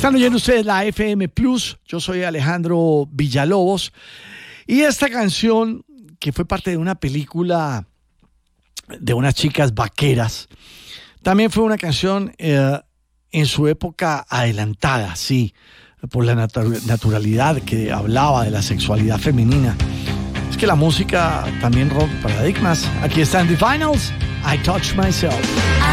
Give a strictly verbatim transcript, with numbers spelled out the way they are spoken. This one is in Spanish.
Están oyendo ustedes la F M Plus. Yo soy Alejandro Villalobos. Y esta canción, que fue parte de una película de unas chicas vaqueras, también fue una canción eh, en su época adelantada, sí, por la natu- naturalidad que hablaba de la sexualidad femenina. Es que la música también rompe paradigmas. Aquí están The Finals, I Touch Myself.